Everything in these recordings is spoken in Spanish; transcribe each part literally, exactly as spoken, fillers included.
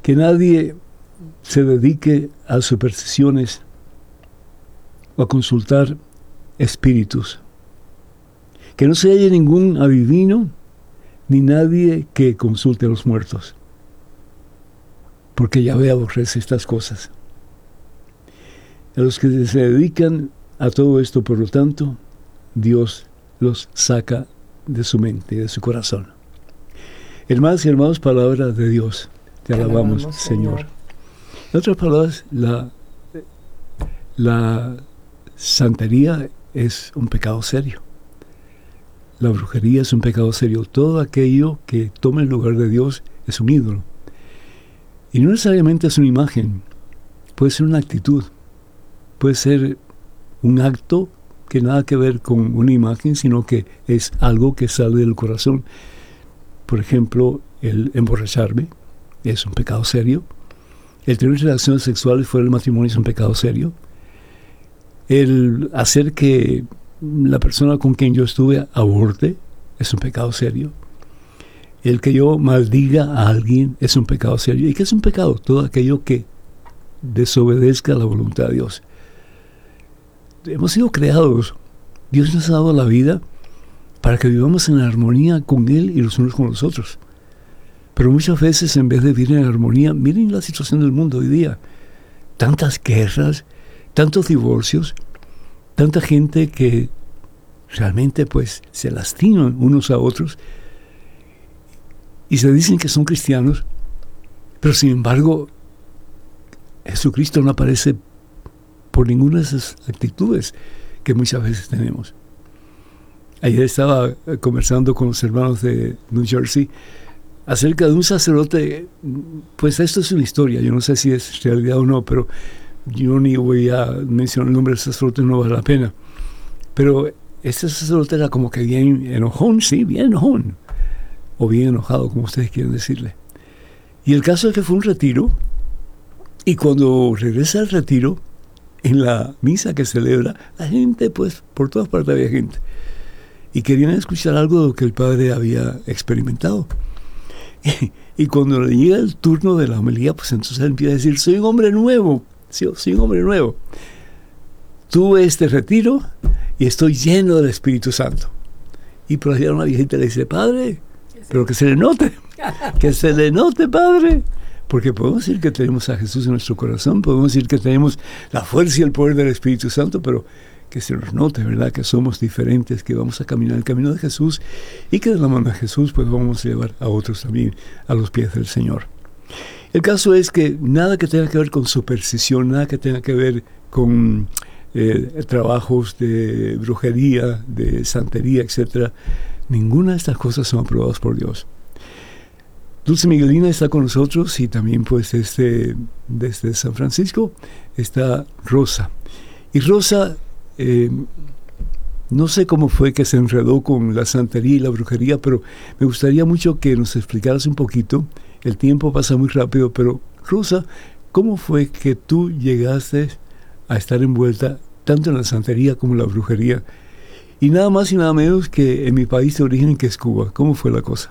que nadie se dedique a supersticiones o a consultar espíritus, que no se haya ningún adivino ni nadie que consulte a los muertos, porque Yahvé aborrece estas cosas. A los que se dedican a todo esto, por lo tanto, Dios los saca de su mente y de su corazón. Hermanas y hermanos, palabra de Dios. Te, Te alabamos, alabamos, Señor. Señor. En otras palabras, la, la santería es un pecado serio. La brujería es un pecado serio. Todo aquello que toma el lugar de Dios es un ídolo. Y no necesariamente es una imagen. Puede ser una actitud. Puede ser un acto que nada que ver con una imagen, sino que es algo que sale del corazón. Por ejemplo, el emborracharme es un pecado serio. El tener relaciones sexuales fuera del matrimonio es un pecado serio. El hacer que la persona con quien yo estuve aborte es un pecado serio. El que yo maldiga a alguien es un pecado serio. ¿Y qué es un pecado? Todo aquello que desobedezca a la voluntad de Dios. Hemos sido creados. Dios nos ha dado la vida para que vivamos en armonía con Él y los unos con los otros. Pero muchas veces, en vez de vivir en armonía, miren la situación del mundo hoy día. Tantas guerras, tantos divorcios, tanta gente que realmente pues se lastiman unos a otros y se dicen que son cristianos, pero sin embargo Jesucristo no aparece por ninguna de esas actitudes que muchas veces tenemos. Ayer estaba conversando con los hermanos de New Jersey acerca de un sacerdote. Pues esto es una historia, yo no sé si es realidad o no, pero yo ni voy a mencionar el nombre del sacerdote, no vale la pena. Pero este sacerdote era como que bien enojón, sí, bien enojón, o bien enojado, como ustedes quieren decirle. Y el caso es que fue un retiro, y cuando regresa al retiro, en la misa que celebra, la gente, pues, por todas partes había gente. Y querían escuchar algo de lo que el padre había experimentado. Y, y cuando le llega el turno de la homilía, pues entonces él empieza a decir, soy un hombre nuevo, sí, soy un hombre nuevo. Tuve este retiro y estoy lleno del Espíritu Santo. Y por allá una viejita le dice, padre, pero que se le note, que se le note, padre. Porque podemos decir que tenemos a Jesús en nuestro corazón, podemos decir que tenemos la fuerza y el poder del Espíritu Santo, pero que se nos note, ¿verdad?, que somos diferentes, que vamos a caminar el camino de Jesús y que de la mano de Jesús pues vamos a llevar a otros también a los pies del Señor. El caso es que nada que tenga que ver con superstición, nada que tenga que ver con eh, trabajos de brujería, de santería, etcétera, ninguna de estas cosas son aprobadas por Dios. Dulce Miguelina está con nosotros y también pues este, desde San Francisco está Rosa. Y Rosa, eh, no sé cómo fue que se enredó con la santería y la brujería, pero me gustaría mucho que nos explicaras un poquito. El tiempo pasa muy rápido, pero Rosa, ¿cómo fue que tú llegaste a estar envuelta tanto en la santería como en la brujería? Y nada más y nada menos que en mi país de origen, que es Cuba. ¿Cómo fue la cosa?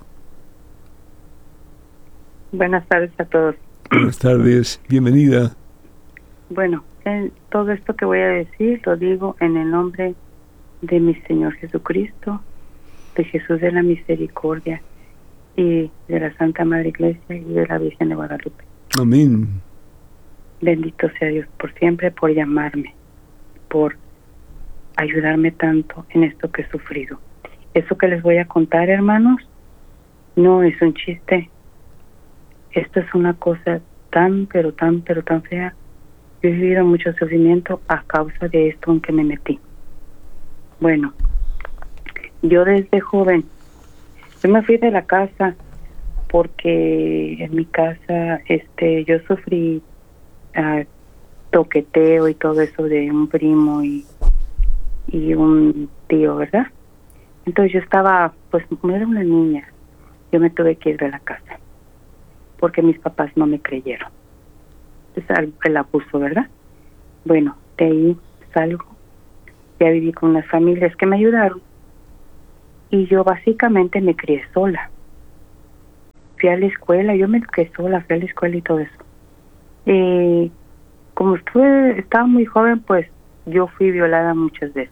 Buenas tardes a todos. Buenas tardes, bienvenida. Bueno, en todo esto que voy a decir lo digo en el nombre de mi Señor Jesucristo, de Jesús de la Misericordia y de la Santa Madre Iglesia y de la Virgen de Guadalupe. Amén. Bendito sea Dios por siempre, por llamarme, por ayudarme tanto en esto que he sufrido. Eso que les voy a contar, hermanos, no es un chiste. Esto es una cosa tan, pero tan, pero tan fea. Yo he vivido mucho sufrimiento a causa de esto en que me metí. Bueno, yo desde joven, yo me fui de la casa porque en mi casa este, yo sufrí uh, toqueteo y todo eso de un primo y, y un tío, ¿verdad? Entonces yo estaba, pues, como era una niña, yo me tuve que ir de la casa porque mis papás no me creyeron. Es el abuso, ¿verdad? Bueno, de ahí salgo, ya viví con unas familias que me ayudaron y yo básicamente me crié sola. fui a la escuela, yo me eduqué sola, fui a la escuela y todo eso. Eh, como estuve, estaba muy joven, pues yo fui violada muchas veces.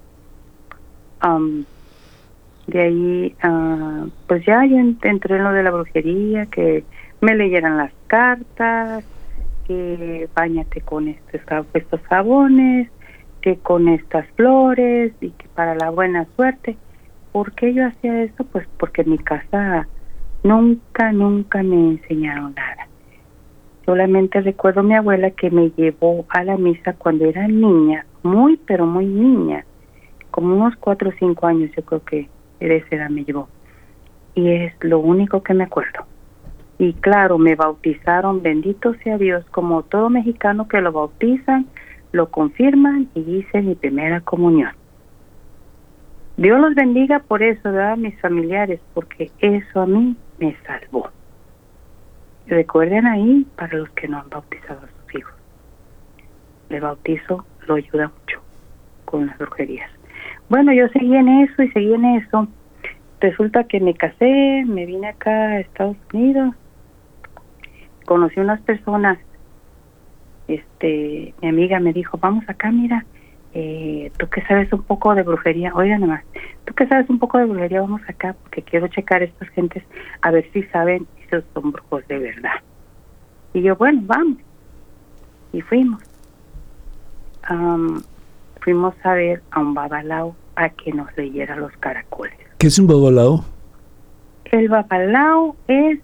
Um, de ahí, uh, pues ya yo entré en lo de la brujería, que me leyeran las cartas, que báñate con estos, estos jabones, que con estas flores y que para la buena suerte. ¿Por qué yo hacía eso? Pues porque en mi casa nunca, nunca me enseñaron nada. Solamente recuerdo a mi abuela que me llevó a la misa cuando era niña, muy, pero muy niña, como unos cuatro o cinco años, yo creo que de esa edad me llevó. Y es lo único que me acuerdo. Y claro, me bautizaron, bendito sea Dios, como todo mexicano que lo bautizan, lo confirman y hice mi primera comunión. Dios los bendiga por eso, ¿verdad? Mis familiares, porque eso a mí me salvó. Recuerden ahí, para los que no han bautizado a sus hijos, el bautizo lo ayuda mucho con las brujerías. Bueno, yo seguí en eso y seguí en eso. Resulta que me casé, me vine acá a Estados Unidos, conocí unas personas, este, mi amiga me dijo, vamos acá, mira, eh, tú que sabes un poco de brujería, oigan nomás, tú que sabes un poco de brujería, vamos acá, porque quiero checar a estas gentes, a ver si saben si son brujos de verdad. Y yo, bueno, vamos. Y fuimos. Um, fuimos a ver a un babalao a que nos leyera los caracoles. ¿Qué es un babalao? El babalao es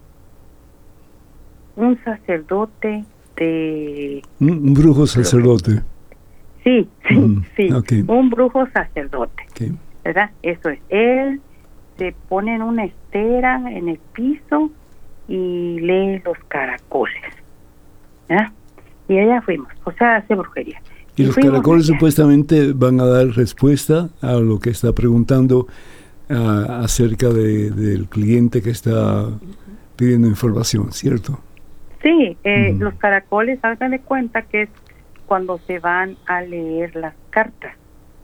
un sacerdote de... Un, un brujo sacerdote. Sí, sí, mm, sí, okay. Un brujo sacerdote, okay. ¿verdad? Eso es. Él se pone en una estera en el piso y lee los caracoles, ¿verdad? Y allá fuimos, o sea, hace brujería. Y, y los caracoles allá. Supuestamente van a dar respuesta a lo que está preguntando uh, acerca de, del cliente que está pidiendo información, ¿cierto? Sí, eh, uh-huh. Los caracoles, hagan de cuenta que es cuando se van a leer las cartas,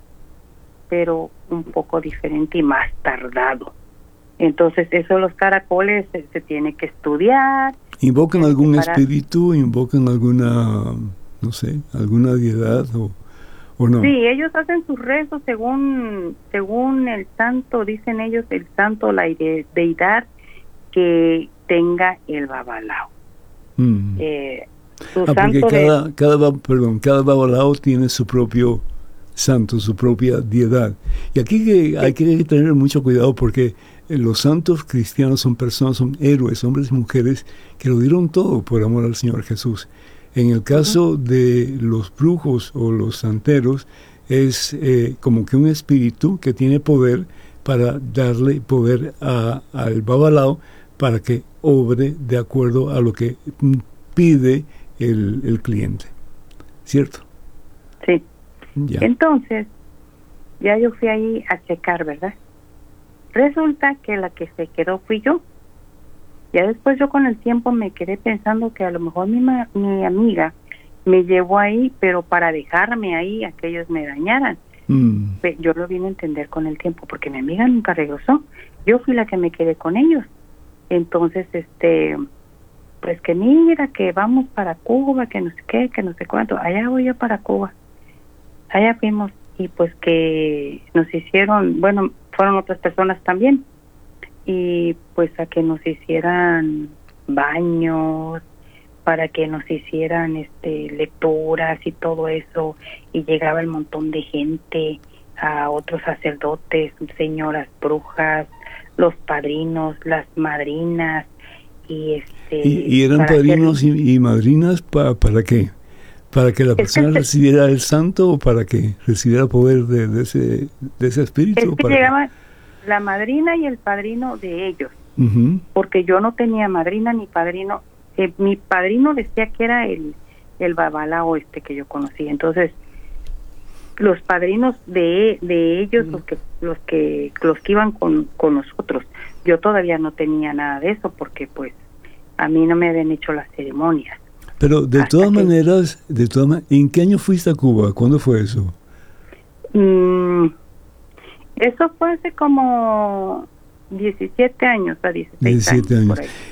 pero un poco diferente y más tardado. Entonces, eso los caracoles se, se tiene que estudiar. ¿Invocan algún espíritu? ¿Invocan alguna, no sé, alguna deidad o, o no? Sí, ellos hacen sus rezos según según el santo, dicen ellos, el santo, la deidad que tenga el babalao. Mm. Eh, ah, porque cada, de... cada, perdón, cada babalao tiene su propio santo, su propia deidad. Y aquí que, sí. hay que tener mucho cuidado porque los santos cristianos son personas, son héroes, hombres y mujeres que lo dieron todo por amor al Señor Jesús. En el caso uh-huh. de los brujos o los santeros, es eh, como que un espíritu que tiene poder para darle poder a, al babalao para que obre de acuerdo a lo que pide el, el cliente. ¿Cierto? Sí. Ya. Entonces, ya yo fui ahí a checar, ¿verdad? Resulta que la que se quedó fui yo. Ya después yo con el tiempo me quedé pensando que a lo mejor mi, ma- mi amiga me llevó ahí, pero para dejarme ahí a que ellos me dañaran. Mm. Yo lo vine a entender con el tiempo, porque mi amiga nunca regresó. Yo fui la que me quedé con ellos. Entonces, este, pues que mira, que vamos para Cuba, que no sé qué, que no sé cuánto. Allá voy yo para Cuba. Allá fuimos y pues que nos hicieron, bueno, fueron otras personas también, y pues a que nos hicieran baños, para que nos hicieran este lecturas y todo eso, y llegaba el montón de gente, a otros sacerdotes, señoras brujas, los padrinos, las madrinas, y este... ¿Y, y eran padrinos hacer... y, y madrinas pa, para qué? ¿Para que la persona es que recibiera el santo o para que recibiera poder de, de, ese, de ese espíritu? Es que para llegaba que... la madrina y el padrino de ellos, uh-huh. porque yo no tenía madrina ni padrino. Eh, mi padrino decía que era el, el babalao este que yo conocí. Entonces, los padrinos de, de ellos, uh-huh. los que los que los que iban con, con nosotros, yo todavía no tenía nada de eso porque pues a mí no me habían hecho las ceremonias. Pero de todas que, maneras, de todas man- ¿en qué año fuiste a Cuba? ¿Cuándo fue eso? Mm, eso fue hace como diecisiete años, a dieciséis diecisiete años. Por ahí.